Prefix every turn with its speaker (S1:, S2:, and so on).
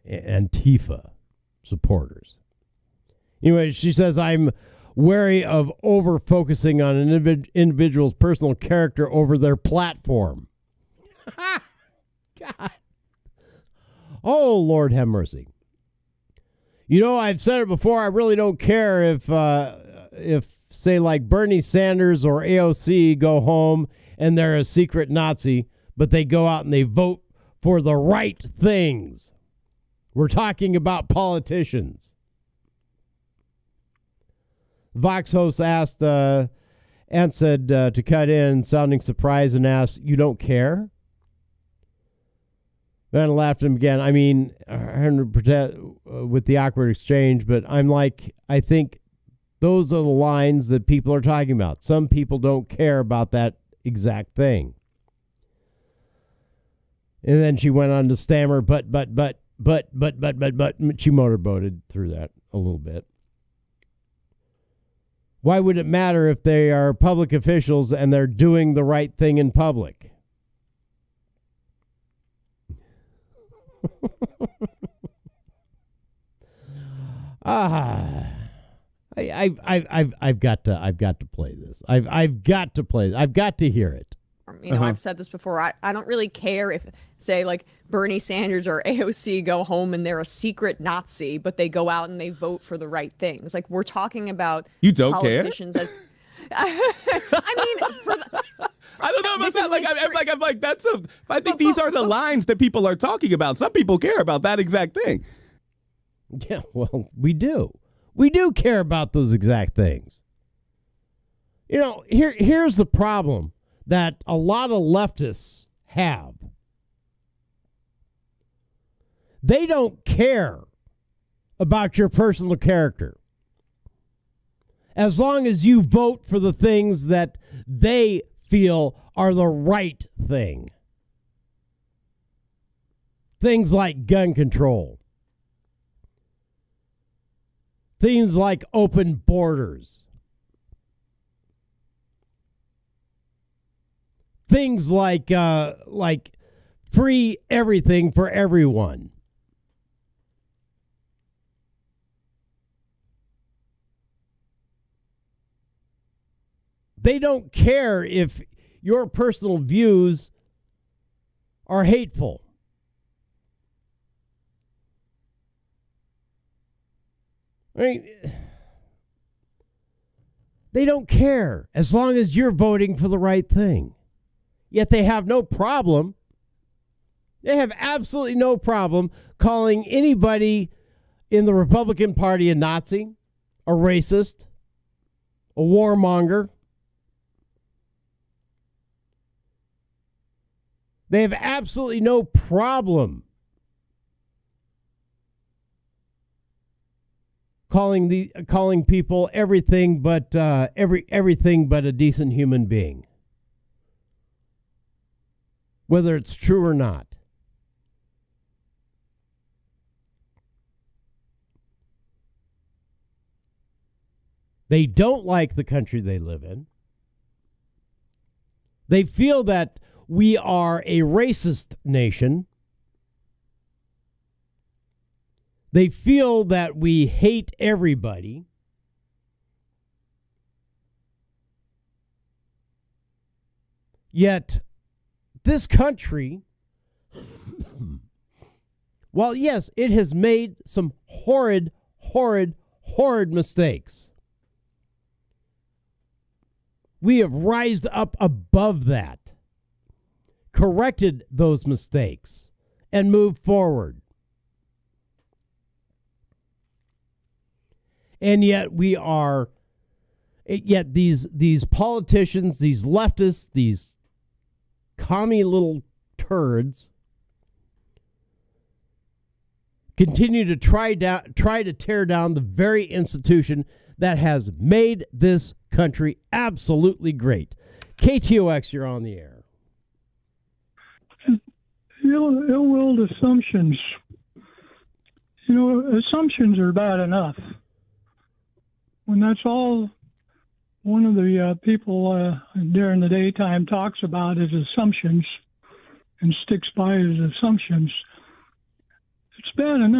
S1: Antifa supporters. Anyway, she says, I'm wary of over-focusing on an individual's personal character over their platform. God. Oh, Lord have mercy. You know, I've said it before, I really don't care if say, like Bernie Sanders or AOC go home and they're a secret Nazi, but they go out and they vote for the right things. We're talking about politicians. Vox host asked and said to cut in, sounding surprised, and asked, you don't care? Then laughed at him again. I mean, 100% with the awkward exchange, but I'm like, I think those are the lines that people are talking about. Some people don't care about that exact thing. And then she went on to stammer, but. She motorboated through that a little bit. Why would it matter if they are public officials and they're doing the right thing in public? I've got to play this. I've got to play. I've got to hear it.
S2: You know, I've said this before. I don't really care if, say, like Bernie Sanders or AOC go home and they're a secret Nazi, but they go out and they vote for the right things. Like, we're talking about
S3: you don't
S2: politicians care? As I mean,
S3: I don't know about that. I'm like that's a. I think these are the lines that people are talking about. Some people care about that exact thing.
S1: Yeah, well, we do. We do care about those exact things. You know, here's the problem that a lot of leftists have. They don't care about your personal character. As long as you vote for the things that they feel are the right thing. Things like gun control. Things like open borders. Things like free everything for everyone. They don't care if your personal views are hateful. I mean, they don't care as long as you're voting for the right thing. Yet they have no problem. They have absolutely no problem calling anybody in the Republican Party a Nazi, a racist, a warmonger. They have absolutely no problem calling people everything but everything but a decent human being, whether it's true or not. They don't like the country they live in. They feel that we are a racist nation. They feel that we hate everybody. Yet, this country, while yes, it has made some horrid mistakes, we have rised up above that, corrected those mistakes, and moved forward. And yet these politicians, these leftists, these commie little turds continue to try to tear down the very institution that has made this country absolutely great. KTOX, you're on the air.
S4: Ill-willed assumptions. You know, assumptions are bad enough. When that's all one of the people during the daytime talks about is assumptions and sticks by his assumptions, it's bad enough.